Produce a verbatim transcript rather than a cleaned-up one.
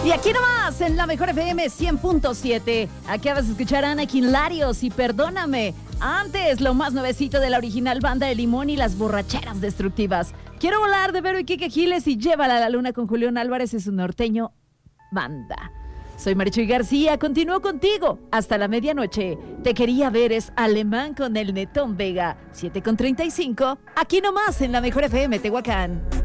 Y aquí nomás, en la Mejor F M cien punto siete, acabas de escuchar a Ana Quinlarios y Perdóname. Antes, lo más nuevecito de la original Banda de Limón y las Borracheras Destructivas. Quiero volar de Vero y Kike Giles y Llévala a la Luna con Julián Álvarez y su norteño Banda. Soy Marichuy García, continúo contigo hasta la medianoche. Te quería ver es Alemán con el Netón Vega, siete con treinta y cinco, aquí nomás en la Mejor F M Tehuacán.